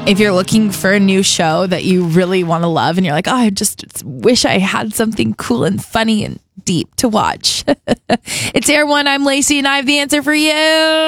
If you're looking for a new show that you really want to love and you're like, oh, I just wish I had something cool and funny and deep to watch. It's Air One. I'm Lacey and I have the answer for you.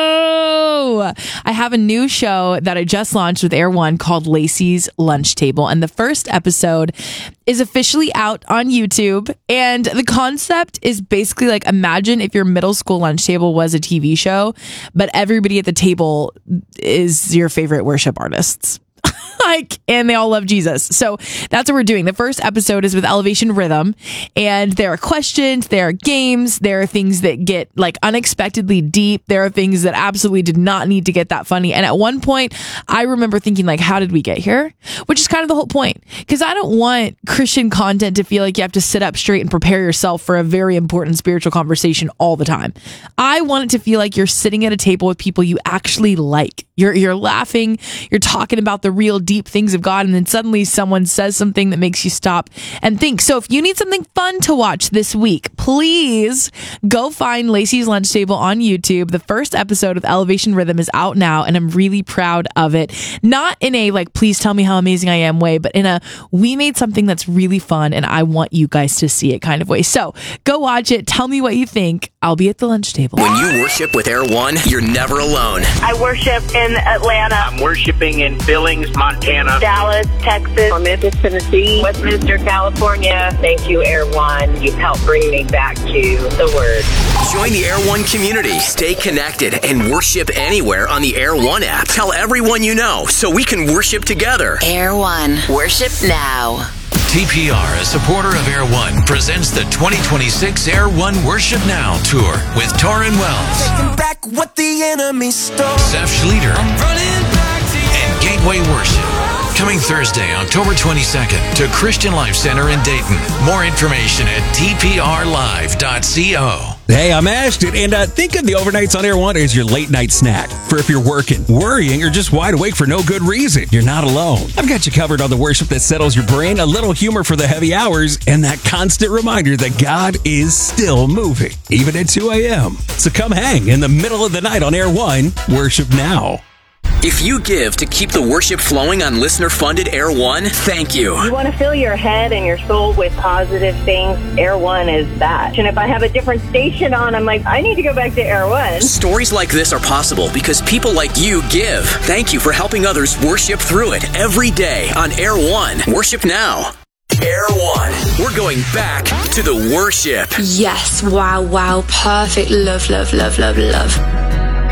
I have a new show that I just launched with Air One called Lacey's Lunch Table. And the first episode is officially out on YouTube. And the concept is basically like, imagine if your middle school lunch table was a TV show, but everybody at the table is your favorite worship artists. And they all love Jesus. So that's what we're doing. The first episode is with Elevation Rhythm, and there are questions, there are games, there are things that get like unexpectedly deep. There are things that absolutely did not need to get that funny. And at one point, I remember thinking like, how did we get here? Which is kind of the whole point. Because I don't want Christian content to feel like you have to sit up straight and prepare yourself for a very important spiritual conversation all the time. I want it to feel like you're sitting at a table with people you actually like. You're laughing, you're talking about the real deep things of God, and then suddenly someone says something that makes you stop and think. So if you need something fun to watch this week, please go find Lacey's Lunch Table on YouTube. The first episode of Elevation Rhythm is out now, and I'm really proud of it. Not in a like, please tell me how amazing I am way, but in a, we made something that's really fun and I want you guys to see it kind of way. So go watch it. Tell me what you think. I'll be at the lunch table. When you worship with Air One, you're never alone. I worship in Atlanta. I'm worshiping in Billings, Montana. Dallas, Texas. Memphis, Tennessee. Westminster, California. Thank you, Air One. You've helped bring me back to the Word. Join the Air One community. Stay connected and worship anywhere on the Air One app. Tell everyone you know so we can worship together. Air One. Worship now. TPR, a supporter of Air One, presents the 2026 Air One Worship Now Tour with Torrin Wells, Taking back what the enemy stole. Seth Schlueter, and Gateway Worship. Coming Thursday, October 22nd to Christian Life Center in Dayton. More information at tprlive.co. Hey, I'm Ashton, and think of the overnights on Air One as your late night snack. For if you're working, worrying, or just wide awake for no good reason, you're not alone. I've got you covered on the worship that settles your brain, a little humor for the heavy hours, and that constant reminder that God is still moving, even at 2 a.m. So come hang in the middle of the night on Air One. Worship now. If you give to keep the worship flowing on listener-funded Air One, thank you. You want to fill your head and your soul with positive things? Air One is that. And if I have a different station on, I'm like, I need to go back to Air One. Stories like this are possible because people like you give. Thank you for helping others worship through it every day on Air One. Worship now. Air One. We're going back to the worship. Yes. Wow. Perfect. Love.